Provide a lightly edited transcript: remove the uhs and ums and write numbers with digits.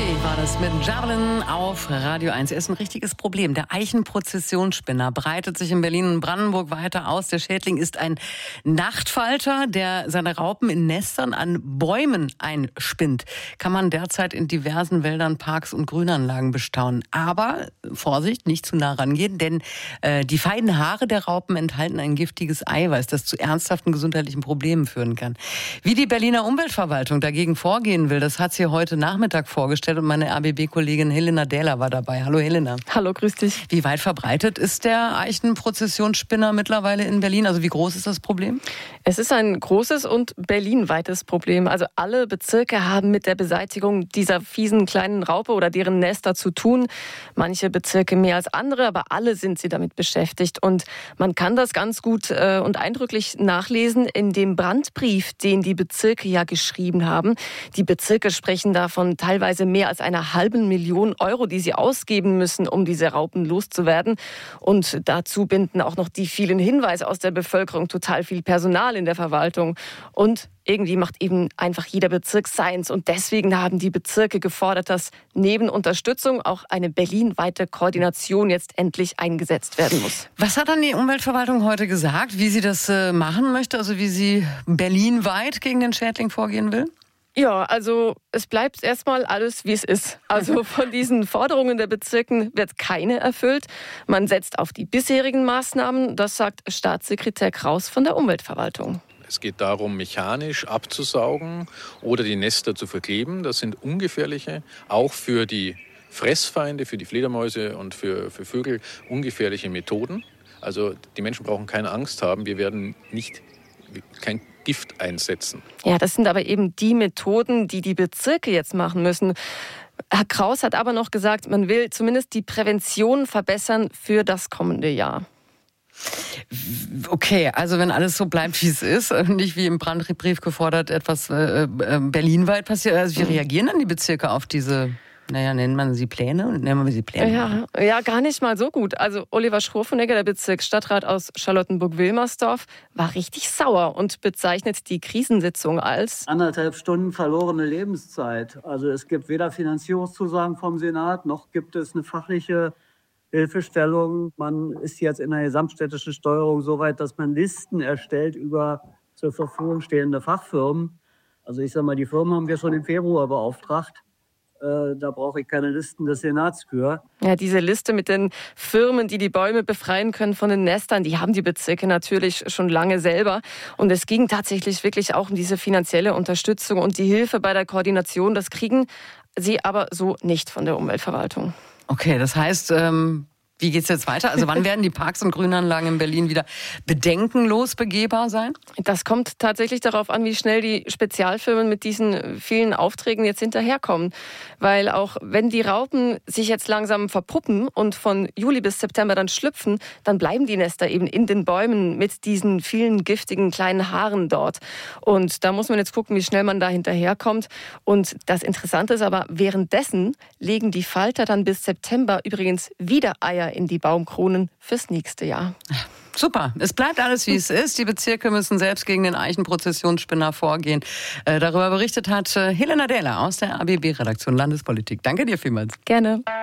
war das mit Javelin auf Radio 1. Er ist ein richtiges Problem. Der Eichenprozessionsspinner breitet sich in Berlin und Brandenburg weiter aus. Der Schädling ist ein Nachtfalter, der seine Raupen in Nestern an Bäumen einspinnt. Kann man derzeit in diversen Wäldern, Parks und Grünanlagen bestaunen. Aber Vorsicht, nicht zu nah rangehen, denn die feinen Haare der Raupen enthalten ein giftiges Eiweiß, das zu ernsthaften gesundheitlichen Problemen führen kann. Wie die Berliner Umweltverwaltung dagegen vorgehen will, das hat sie heute Nachmittag vorgestellt und meine RBB-Kollegin Helena Dähler war dabei. Hallo Helena. Hallo, grüß dich. Wie weit verbreitet ist der Eichenprozessionsspinner mittlerweile in Berlin? Also wie groß ist das Problem? Es ist ein großes und berlinweites Problem. Also alle Bezirke haben mit der Beseitigung dieser fiesen kleinen Raupe oder deren Nester zu tun. Manche Bezirke mehr als andere, aber alle sind sie damit beschäftigt. Und man kann das ganz gut und eindrücklich nachlesen in dem Brandbrief, den die Bezirke ja geschrieben haben. Die Bezirke sprechen davon teilweise mehr als 1,5 Million Euro, die sie ausgeben müssen, um diese Raupen loszuwerden. Und dazu binden auch noch die vielen Hinweise aus der Bevölkerung total viel Personal in der Verwaltung. Und irgendwie macht eben einfach jeder Bezirk seins. Und deswegen haben die Bezirke gefordert, dass neben Unterstützung auch eine berlinweite Koordination jetzt endlich eingesetzt werden muss. Was hat dann die Umweltverwaltung heute gesagt, wie sie das machen möchte, also wie sie berlinweit gegen den Schädling vorgehen will? Ja, also es bleibt erstmal alles, wie es ist. Also von diesen Forderungen der Bezirken wird keine erfüllt. Man setzt auf die bisherigen Maßnahmen, das sagt Staatssekretär Kraus von der Umweltverwaltung. Es geht darum, mechanisch abzusaugen oder die Nester zu verkleben. Das sind ungefährliche, auch für die Fressfeinde, für die Fledermäuse und für Vögel ungefährliche Methoden. Also die Menschen brauchen keine Angst haben, wir werden kein Gift einsetzen. Ja, das sind aber eben die Methoden, die die Bezirke jetzt machen müssen. Herr Kraus hat aber noch gesagt, man will zumindest die Prävention verbessern für das kommende Jahr. Okay, also wenn alles so bleibt, wie es ist, nicht wie im Brandbrief gefordert, etwas berlinweit passiert. Also wie reagieren dann die Bezirke auf diese, nennen wir sie Pläne? Ja, gar nicht mal so gut. Also Oliver Schroffenegger, der Bezirksstadtrat aus Charlottenburg-Wilmersdorf, war richtig sauer und bezeichnet die Krisensitzung als 1,5 Stunden verlorene Lebenszeit. Also es gibt weder Finanzierungszusagen vom Senat, noch gibt es eine fachliche Hilfestellung. Man ist jetzt in der gesamtstädtischen Steuerung so weit, dass man Listen erstellt über zur Verfügung stehende Fachfirmen. Also ich sage mal, die Firmen haben wir schon im Februar beauftragt. Da brauche ich keine Listen des Senats für. Ja, diese Liste mit den Firmen, die die Bäume befreien können von den Nestern, die haben die Bezirke natürlich schon lange selber. Und es ging tatsächlich wirklich auch um diese finanzielle Unterstützung und die Hilfe bei der Koordination. Das kriegen sie aber so nicht von der Umweltverwaltung. Okay, das heißt, wie geht's jetzt weiter? Also wann werden die Parks und Grünanlagen in Berlin wieder bedenkenlos begehbar sein? Das kommt tatsächlich darauf an, wie schnell die Spezialfirmen mit diesen vielen Aufträgen jetzt hinterherkommen. Weil auch wenn die Raupen sich jetzt langsam verpuppen und von Juli bis September dann schlüpfen, dann bleiben die Nester eben in den Bäumen mit diesen vielen giftigen kleinen Haaren dort. Und da muss man jetzt gucken, wie schnell man da hinterherkommt. Und das Interessante ist aber, währenddessen legen die Falter dann bis September übrigens wieder Eier in die Baumkronen fürs nächste Jahr. Super, es bleibt alles, wie es ist. Die Bezirke müssen selbst gegen den Eichenprozessionsspinner vorgehen. Darüber berichtet hat Helena Dähler aus der ABB-Redaktion Landespolitik. Danke dir vielmals. Gerne.